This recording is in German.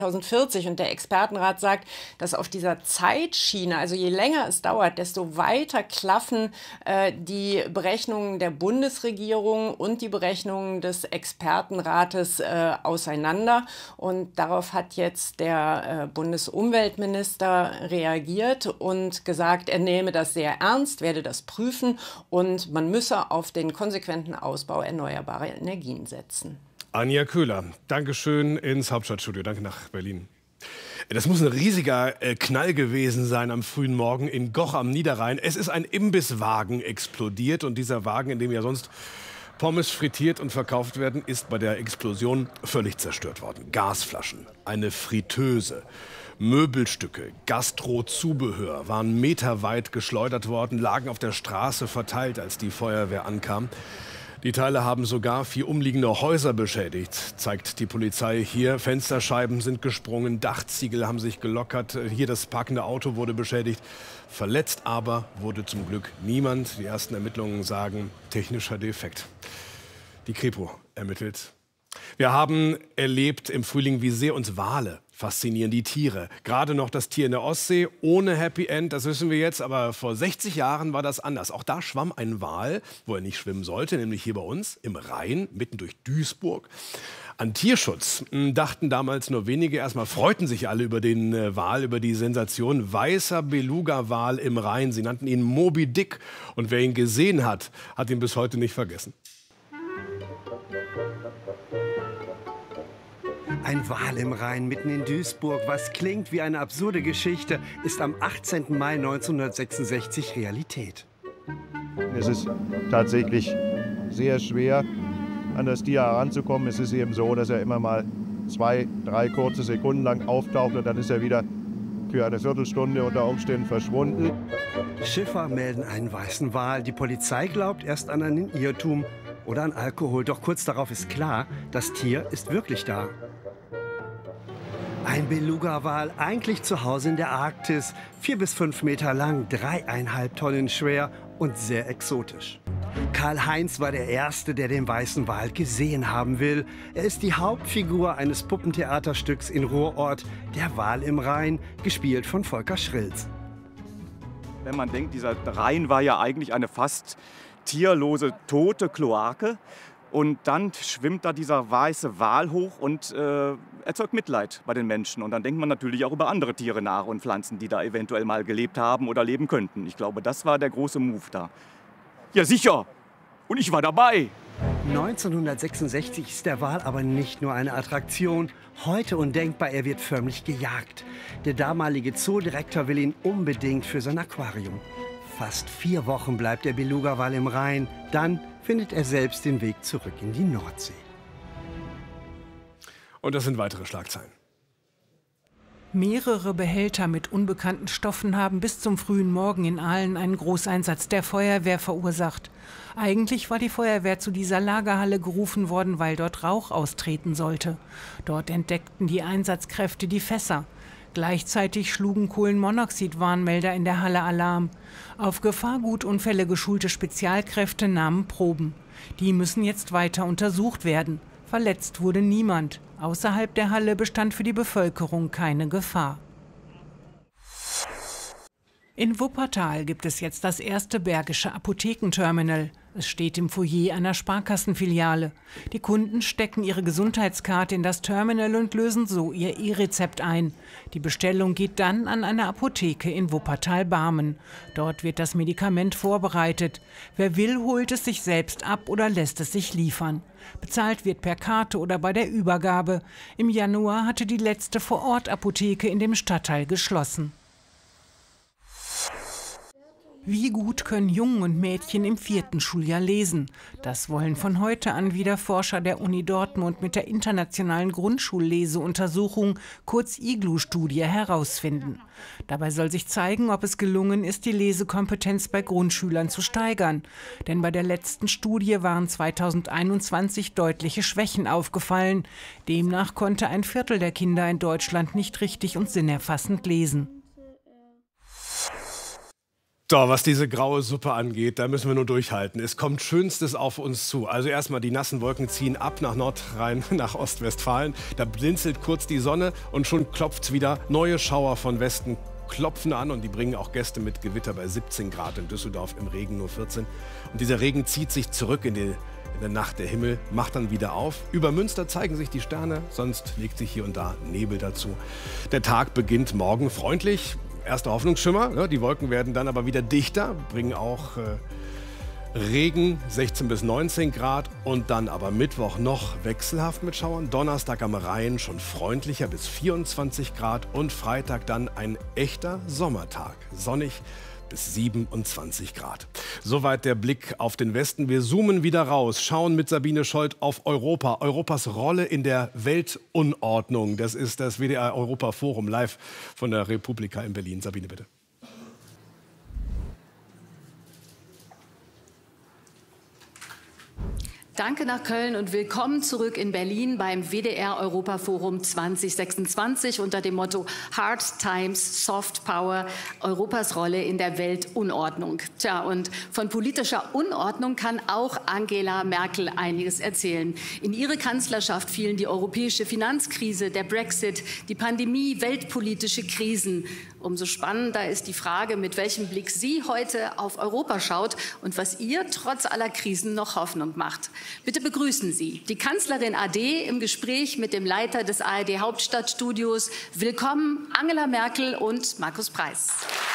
2040. Und der Expertenrat sagt, dass auf dieser Zeitschiene, also je länger es dauert, desto weiter klaffen die Berechnungen der Bundesregierung und die Berechnungen des Expertenrates auseinander. Und darauf hat jetzt der Bundesumweltminister reagiert und gesagt, er nehme das sehr ernst, werde das prüfen und man müsse auf den konsequenten Ausbau erneuerbarer Energien setzen. Anja Köhler, Dankeschön ins Hauptstadtstudio. Danke nach Berlin. Das muss ein riesiger Knall gewesen sein am frühen Morgen in Goch am Niederrhein. Es ist ein Imbisswagen explodiert und dieser Wagen, in dem ja sonst Pommes frittiert und verkauft werden, ist bei der Explosion völlig zerstört worden. Gasflaschen, eine Fritteuse, Möbelstücke, Gastrozubehör waren meterweit geschleudert worden, lagen auf der Straße verteilt, als die Feuerwehr ankam. Die Teile haben sogar 4 umliegende Häuser beschädigt, zeigt die Polizei hier. Fensterscheiben sind gesprungen, Dachziegel haben sich gelockert. Hier das parkende Auto wurde beschädigt. Verletzt aber wurde zum Glück niemand. Die ersten Ermittlungen sagen, technischer Defekt. Die Kripo ermittelt. Wir haben erlebt im Frühling, wie sehr uns Wale faszinieren, die Tiere. Gerade noch das Tier in der Ostsee, ohne Happy End, das wissen wir jetzt. Aber vor 60 Jahren war das anders. Auch da schwamm ein Wal, wo er nicht schwimmen sollte, nämlich hier bei uns im Rhein, mitten durch Duisburg. An Tierschutz dachten damals nur wenige. Erstmal freuten sich alle über den Wal, über die Sensation. Weißer Beluga-Wal im Rhein. Sie nannten ihn Moby Dick. Und wer ihn gesehen hat, hat ihn bis heute nicht vergessen. Ein Wal im Rhein mitten in Duisburg, was klingt wie eine absurde Geschichte, ist am 18. Mai 1966 Realität. Es ist tatsächlich sehr schwer, an das Tier heranzukommen. Es ist eben so, dass er immer mal 2, 3 kurze Sekunden lang auftaucht und dann ist er wieder für eine Viertelstunde unter Umständen verschwunden. Schiffer melden einen weißen Wal. Die Polizei glaubt erst an einen Irrtum oder an Alkohol. Doch kurz darauf ist klar, das Tier ist wirklich da. Ein Beluga-Wal, eigentlich zu Hause in der Arktis, 4 bis 5 Meter lang, 3,5 Tonnen schwer und sehr exotisch. Karl-Heinz war der Erste, der den weißen Wal gesehen haben will. Er ist die Hauptfigur eines Puppentheaterstücks in Ruhrort, Der Wal im Rhein, gespielt von Volker Schrilz. Wenn man denkt, dieser Rhein war ja eigentlich eine fast tierlose, tote Kloake. Und dann schwimmt da dieser weiße Wal hoch und erzeugt Mitleid bei den Menschen. Und dann denkt man natürlich auch über andere Tiere nach und Pflanzen, die da eventuell mal gelebt haben oder leben könnten. Ich glaube, das war der große Move da. Ja, sicher. Und ich war dabei. 1966 ist der Wal aber nicht nur eine Attraktion. Heute undenkbar, er wird förmlich gejagt. Der damalige Zoodirektor will ihn unbedingt für sein Aquarium. Fast 4 Wochen bleibt der Beluga-Wal im Rhein. Dann findet er selbst den Weg zurück in die Nordsee. Und das sind weitere Schlagzeilen. Mehrere Behälter mit unbekannten Stoffen haben bis zum frühen Morgen in Aalen einen Großeinsatz der Feuerwehr verursacht. Eigentlich war die Feuerwehr zu dieser Lagerhalle gerufen worden, weil dort Rauch austreten sollte. Dort entdeckten die Einsatzkräfte die Fässer. Gleichzeitig schlugen Kohlenmonoxid-Warnmelder in der Halle Alarm. Auf Gefahrgutunfälle geschulte Spezialkräfte nahmen Proben. Die müssen jetzt weiter untersucht werden. Verletzt wurde niemand. Außerhalb der Halle bestand für die Bevölkerung keine Gefahr. In Wuppertal gibt es jetzt das erste Bergische Apothekenterminal. Es steht im Foyer einer Sparkassenfiliale. Die Kunden stecken ihre Gesundheitskarte in das Terminal und lösen so ihr E-Rezept ein. Die Bestellung geht dann an eine Apotheke in Wuppertal-Barmen. Dort wird das Medikament vorbereitet. Wer will, holt es sich selbst ab oder lässt es sich liefern. Bezahlt wird per Karte oder bei der Übergabe. Im Januar hatte die letzte Vor-Ort-Apotheke in dem Stadtteil geschlossen. Wie gut können Jungen und Mädchen im 4. Schuljahr lesen? Das wollen von heute an wieder Forscher der Uni Dortmund mit der internationalen Grundschulleseuntersuchung, kurz IGLU-Studie, herausfinden. Dabei soll sich zeigen, ob es gelungen ist, die Lesekompetenz bei Grundschülern zu steigern. Denn bei der letzten Studie waren 2021 deutliche Schwächen aufgefallen. Demnach konnte ein Viertel der Kinder in Deutschland nicht richtig und sinnerfassend lesen. So, was diese graue Suppe angeht, da müssen wir nur durchhalten. Es kommt Schönstes auf uns zu. Also erstmal, die nassen Wolken ziehen ab nach Nordrhein, nach Ostwestfalen. Da blinzelt kurz die Sonne und schon klopft's wieder. Neue Schauer von Westen klopfen an und die bringen auch Gäste mit Gewitter bei 17 Grad in Düsseldorf, im Regen nur 14. Und dieser Regen zieht sich zurück in der Nacht. Der Himmel macht dann wieder auf. Über Münster zeigen sich die Sterne, sonst legt sich hier und da Nebel dazu. Der Tag beginnt morgen freundlich. Erster Hoffnungsschimmer, die Wolken werden dann aber wieder dichter, bringen auch Regen, 16 bis 19 Grad und dann aber Mittwoch noch wechselhaft mit Schauern. Donnerstag am Rhein schon freundlicher bis 24 Grad und Freitag dann ein echter Sommertag, sonnig bis 27 Grad. Soweit der Blick auf den Westen. Wir zoomen wieder raus, schauen mit Sabine Scholz auf Europa. Europas Rolle in der Weltunordnung. Das ist das WDR Europa Forum live von der Republika in Berlin. Sabine, bitte. Danke nach Köln und willkommen zurück in Berlin beim WDR Europa Forum 2026 unter dem Motto Hard Times, Soft Power, Europas Rolle in der Weltunordnung. Tja, und von politischer Unordnung kann auch Angela Merkel einiges erzählen. In ihre Kanzlerschaft fielen die europäische Finanzkrise, der Brexit, die Pandemie, weltpolitische Krisen. Umso spannender ist die Frage, mit welchem Blick sie heute auf Europa schaut und was ihr trotz aller Krisen noch Hoffnung macht. Bitte begrüßen Sie die Kanzlerin AD im Gespräch mit dem Leiter des ARD Hauptstadtstudios. Willkommen Angela Merkel und Markus Preis.